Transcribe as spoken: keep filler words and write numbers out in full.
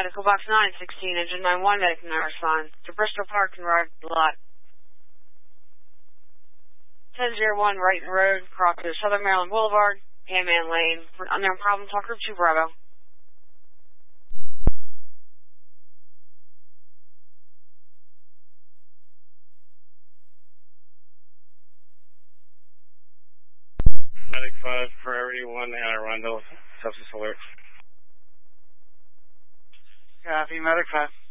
Medical Box nine sixteen, Engine nine one, medic not respond. To Bristol Park and arrive at the lot. ten oh one, Wrighton Road, cross to Southern Maryland Boulevard, Panman Lane. For an unknown problem, talk group two Bravo. Medic five, Priority one, Anne Arundel, substance alert. Copy, Medic five.